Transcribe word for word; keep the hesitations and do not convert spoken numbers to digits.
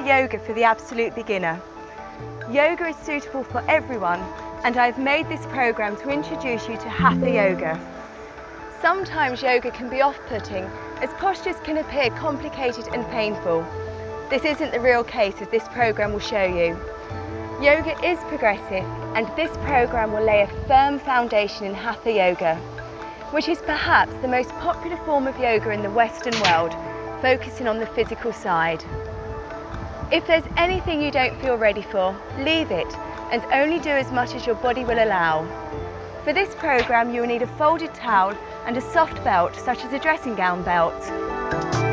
yoga for the absolute beginner. Yoga is suitable for everyone, and I've made this program to introduce you to Hatha Yoga. Sometimes yoga can be off-putting, as postures can appear complicated and painful. This isn't the real case, as this program will show you. Yoga is progressive, and this program will lay a firm foundation in Hatha Yoga, which is perhaps the most popular form of yoga in the Western world, focusing on the physical side. If there's anything you don't feel ready for, leave it and only do as much as your body will allow. For this program, you will need a folded towel and a soft belt, such as a dressing gown belt.